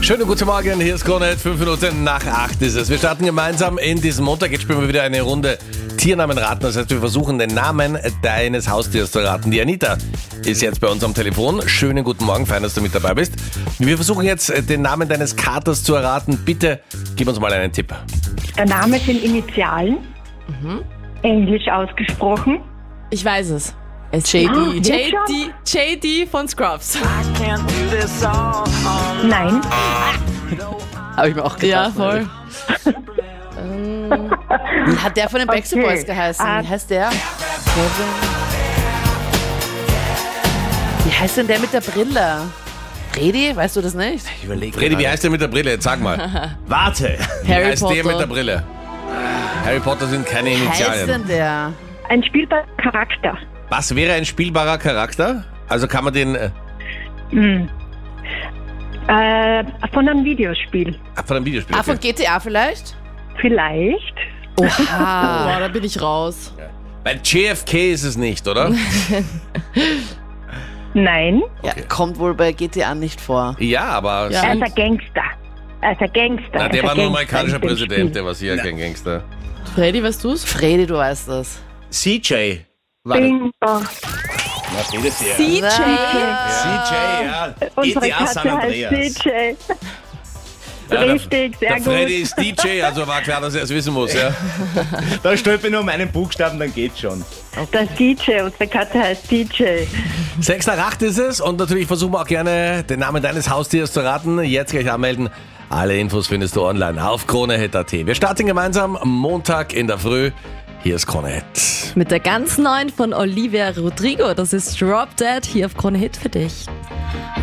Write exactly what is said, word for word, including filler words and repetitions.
Schönen guten Morgen, hier ist Krone, fünf Minuten nach acht ist es. Wir starten gemeinsam in diesem Montag. Jetzt spielen wir wieder eine Runde Tiernamen raten. Das heißt, wir versuchen den Namen deines Haustiers zu raten. Die Anita ist jetzt bei uns am Telefon. Schönen guten Morgen, fein, dass du mit dabei bist. Wir versuchen jetzt den Namen deines Katers zu erraten. Bitte gib uns mal einen Tipp. Der Name sind Initialen, mhm. Englisch ausgesprochen. Ich weiß es. Es J D. Ah, J D. J D von Scrubs. Nein. Habe ich mir auch gedacht. Ja, voll. ähm, wie hat der von den Backstreet Okay. Boys geheißen? Ah. Wie heißt der? Wie heißt denn der mit der Brille? Freddy? Weißt du das nicht? Ich überlege Freddy, wie heißt der mit der Brille? Jetzt sag mal. Warte. Wie Harry heißt der mit der Potter. Brille? Harry Potter sind keine Wie heißt Initialien. denn der? Ein spielbarer Charakter. Was wäre ein spielbarer Charakter? Also kann man den äh, Hm. Äh, von einem Videospiel. von einem Videospiel. Ah, von okay. G T A vielleicht? Vielleicht. Oha. Boah, da bin ich raus. Weil J F K ist es nicht, oder? Nein. Ja, kommt wohl bei G T A nicht vor. Ja, aber Ja. Er ist ein Gangster. Er ist ein Gangster. na, Er der ist war ein nur Gangster amerikanischer in dem Präsident, Spiel. der war sicher kein Gangster. Freddy, weißt du's? Freddy, du weißt das. C J. Bingo. Na, steht es hier. C J. C J, ja. Unsere G T A San Katze heißt Andreas. D J. Ja, Richtig, der, sehr der Freddy gut. ist D J, also war klar, dass er es wissen muss, ja. Da steht mir nur um einen Buchstaben, dann geht's schon. Das ist D J, unsere Katze heißt D J. Sechs nach acht ist es und natürlich versuchen wir auch gerne den Namen deines Haustiers zu raten. Jetzt gleich anmelden. Alle Infos findest du online auf kronehit punkt at. Wir starten gemeinsam Montag in der Früh. Hier ist Krone Hit. Mit der ganz neuen von Olivia Rodrigo. Das ist Drop Dead hier auf Krone Hit für dich.